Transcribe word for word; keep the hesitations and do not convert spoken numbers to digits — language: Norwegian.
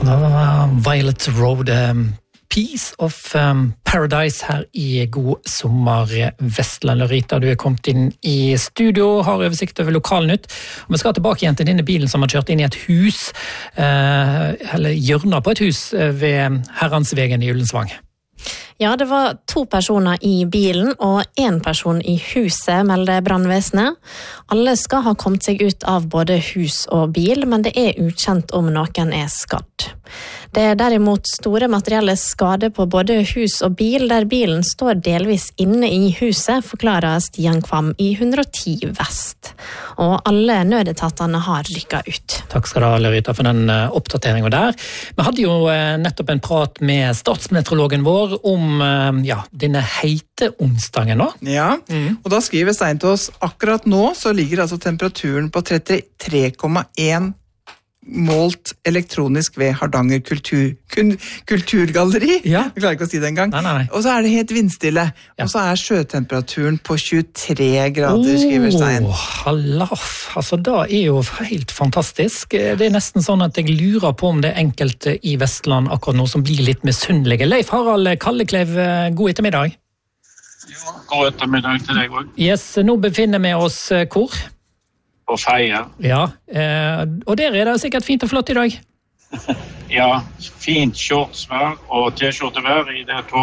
Det var Violet Road, um, Piece of um, Paradise her i God sommer Vestland. Rita, du er kommet inn i studio, har oversikt over lokalnytt. Og vi skal tilbake igjen til denne bilen som har kjørt inn i et hus, uh, eller hjørnet på et hus ved Herransvegen i Ullensvang. Ja, det var to personer i bilen og en person i huset, melder brannvesenet. Alle skal ha kommet seg ut av både hus og bil, men det er ukjent om noen er skadd. Det er derimot store materielle skader på både hus og bil, der bilen står delvis inne i huset, forklarer Stian Kvam i hundre og ti Vest. Og alle nødetatene har rykket ut. Takk skal du ha, Lerita, for den oppdateringen der. Vi hadde jo nettopp en prat med statsmeteorologen vår om ja, denne heite onsdagen nå. Ja, mm. og da skriver Stein til oss, akkurat nå så ligger altså temperaturen på trettitre komma en målt elektronisk ved Hardanger kultur, kun, kulturgalleri. Ja. Jeg klarer ikke å si det engang. Nei, nei, nei. Og så er det helt vindstille. Ja. Og så er sjøtemperaturen på tjuetre grader, skriver Stein. Åh, hallaf. Altså, det er jo helt fantastisk. Det er nesten sånn at jeg lurer på om det er enkelte i Vestland akkurat nå som blir litt misunnelige. Leif Harald Kalleklev, god ettermiddag. Ja, god ettermiddag til deg også. Yes, nå befinner vi oss hvor? På Feie. Ja, eh, og der er det sikkert fint og flott i dag. Ja, fint shortsvær og t-skjortevær i det tog.